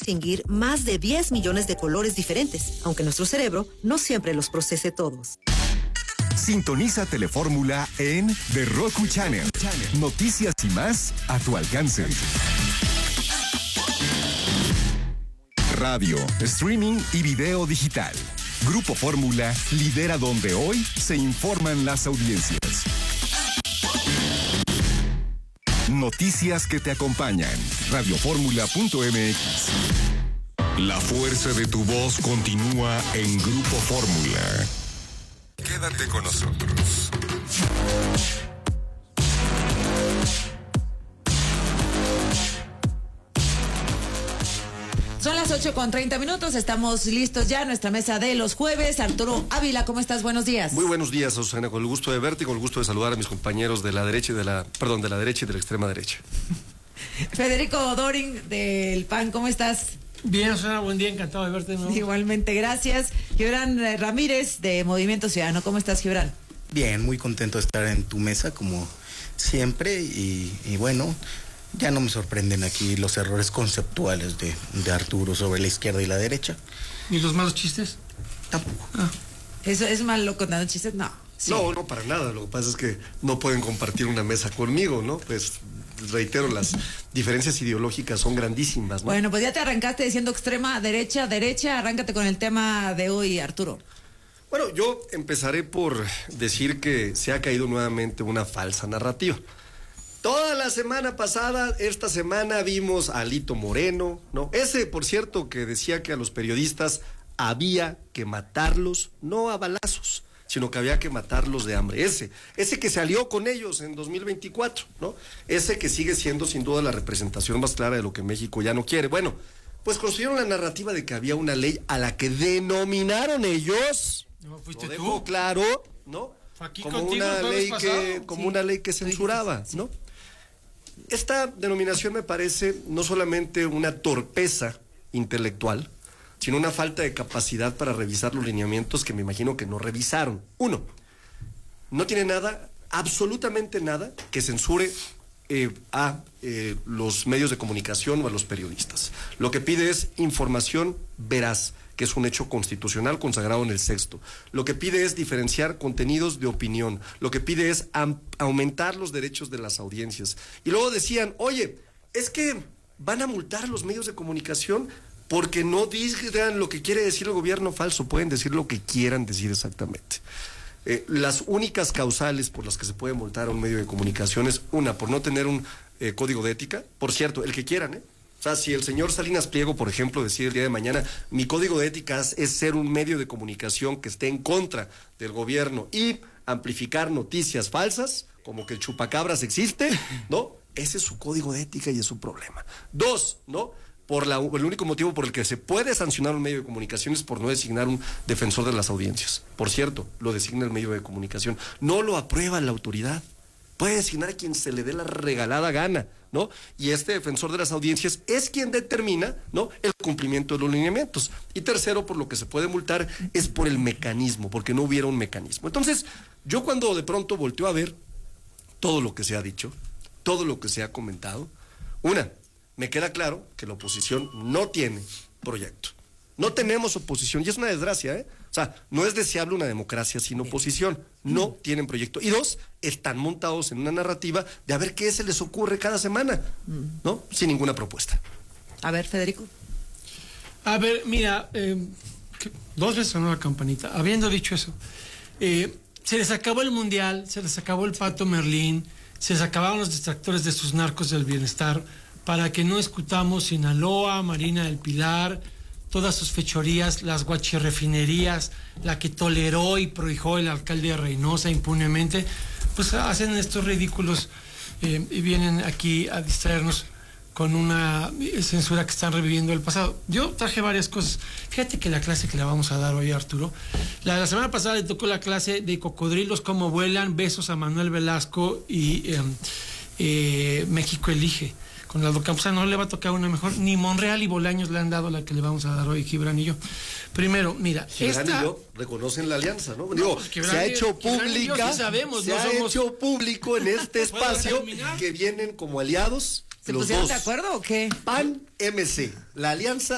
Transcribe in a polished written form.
distinguir más de 10 millones de colores diferentes, aunque nuestro cerebro no siempre los procese todos. Sintoniza Telefórmula en The Roku Channel. Noticias y más a tu alcance. Radio, streaming y video digital. Grupo Fórmula lidera donde hoy se informan las audiencias. Noticias que te acompañan. Radioformula.mx. La fuerza de tu voz continúa en Grupo Fórmula. Quédate con nosotros. Son las 8:30, estamos listos ya, nuestra mesa de los jueves. Arturo Ávila, ¿cómo estás? Buenos días. Muy buenos días, Susana, con el gusto de verte y con el gusto de saludar a mis compañeros de la derecha y de la extrema derecha. Federico Doring, del PAN, ¿cómo estás? Bien, Susana, buen día, encantado de verte de nuevo. Igualmente, gracias. Gibran Ramírez, de Movimiento Ciudadano, ¿cómo estás, Gibran? Bien, muy contento de estar en tu mesa, como siempre, y bueno, ya no me sorprenden aquí los errores conceptuales de Arturo sobre la izquierda y la derecha. ¿Y los malos chistes? Tampoco. ¿Eso es malo contando chistes? No. Sí. No, para nada. Lo que pasa es que no pueden compartir una mesa conmigo, ¿no? Pues reitero, las diferencias ideológicas son grandísimas, ¿no? Bueno, pues ya te arrancaste diciendo extrema derecha, arráncate con el tema de hoy, Arturo. Bueno, yo empezaré por decir que se ha caído nuevamente una falsa narrativa. Toda la semana pasada, esta semana vimos a Alito Moreno, ¿no? Ese, por cierto, que decía que a los periodistas había que matarlos, no a balazos, sino que había que matarlos de hambre. Ese que se alió con ellos en 2024, ¿no? Ese que sigue siendo sin duda la representación más clara de lo que México ya no quiere. Bueno, pues construyeron la narrativa de que había una ley a la que denominaron ellos, no, fuiste lo dejo tú. Claro, ¿no? Aquí como contigo, una ley que censuraba, ¿no? Esta denominación me parece no solamente una torpeza intelectual, sino una falta de capacidad para revisar los lineamientos que me imagino que no revisaron. Uno, no tiene nada, absolutamente nada, que censure a los medios de comunicación o a los periodistas. Lo que pide es información veraz, que es un hecho constitucional consagrado en el sexto. Lo que pide es diferenciar contenidos de opinión. Lo que pide es aumentar los derechos de las audiencias. Y luego decían, oye, es que van a multar a los medios de comunicación porque no digan lo que quiere decir el gobierno. Falso, pueden decir lo que quieran decir exactamente. Las únicas causales por las que se puede multar a un medio de comunicación es una, por no tener un código de ética. Por cierto, el que quieran, O sea, si el señor Salinas Pliego, por ejemplo, decide el día de mañana, mi código de ética es ser un medio de comunicación que esté en contra del gobierno y amplificar noticias falsas, como que el chupacabras existe, ¿no? Ese es su código de ética y es su problema. Dos, ¿no? El único motivo por el que se puede sancionar un medio de comunicación es por no designar un defensor de las audiencias. Por cierto, lo designa el medio de comunicación. No lo aprueba la autoridad. Puede designar a quien se le dé la regalada gana, ¿no? Y este defensor de las audiencias es quien determina, ¿no?, el cumplimiento de los lineamientos. Y tercero, por lo que se puede multar, es por el mecanismo, porque no hubiera un mecanismo. Entonces, yo cuando de pronto volteo a ver todo lo que se ha dicho, todo lo que se ha comentado, me queda claro que la oposición no tiene proyecto. No tenemos oposición, y es una desgracia, O sea, no es deseable una democracia sin oposición. No tienen proyecto. Y dos, están montados en una narrativa de a ver qué se les ocurre cada semana, ¿no? Sin ninguna propuesta. A ver, Federico. A ver, mira, 2 veces sonó la campanita. Habiendo dicho eso, se les acabó el Mundial, se les acabó el Pato Merlín, se les acabaron los distractores de sus narcos del bienestar, para que no escutamos Sinaloa, Marina del Pilar, todas sus fechorías, las guachirrefinerías, la que toleró y prohijó el alcalde de Reynosa impunemente, pues hacen estos ridículos y vienen aquí a distraernos con una censura que están reviviendo el pasado. Yo traje varias cosas. Fíjate que la clase que le vamos a dar hoy a Arturo, la semana pasada le tocó la clase de cocodrilos cómo vuelan, besos a Manuel Velasco y México elige. Con Aldo Campuzano no le va a tocar una mejor, ni Monreal y Bolaños le han dado la que le vamos a dar hoy, Gibran y yo. Primero, mira, Gibran y yo reconocen la alianza, ¿no? Digo, pues se ha hecho pública, hecho público en este espacio que vienen como aliados ¿Se los pusieron dos. de acuerdo o qué? PAN-MC, la alianza